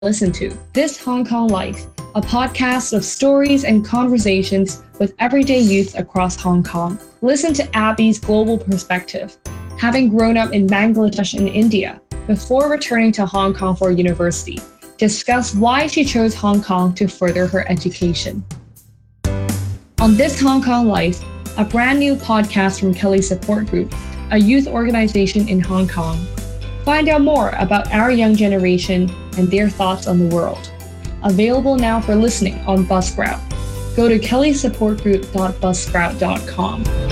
listen to This Hong Kong Life, a podcast of stories and conversations with everyday youth across Hong Kong. Listen to Abby's global perspective, having grown up in Bangladesh and India before returning to Hong Kong for university. Discuss why she chose Hong Kong to further her education. On This Hong Kong Life, a brand new podcast from Kelly Support Group, a youth organization in Hong Kong. Find out more about our young generation and their thoughts on the world. Available now for listening on Buzzsprout. Go to kellysupportgroup.buzzsprout.com.